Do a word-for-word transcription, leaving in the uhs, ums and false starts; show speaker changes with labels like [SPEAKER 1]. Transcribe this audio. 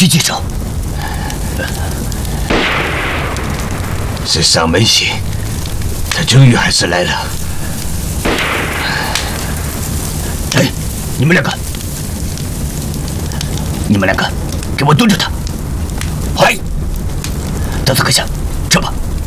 [SPEAKER 1] 狙击手。是上门信，他终于还是来了。哎，你们两个，你们两个，给我蹲着他！嗨，德斯克夏，撤吧。